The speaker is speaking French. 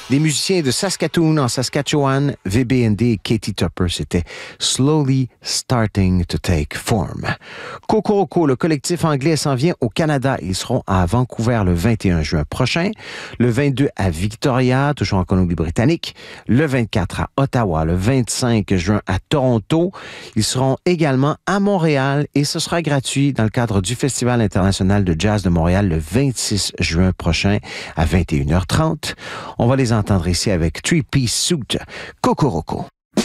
Des musiciens de Saskatoon en Saskatchewan, VBND et Katie Tupper, c'était Slowly Starting to Take Form. Kokoroko, le collectif anglais, s'en vient au Canada. Ils seront à Vancouver le 21 juin prochain, le 22 à Victoria, toujours en Colombie-Britannique, le 24 à Ottawa, le 25 juin à Toronto. Ils seront également à Montréal et ce sera gratuit dans le cadre du Festival international de jazz de Montréal le 26 juin prochain à 21h30. On va les entendre ici avec Three Piece Suit, Kokoroko.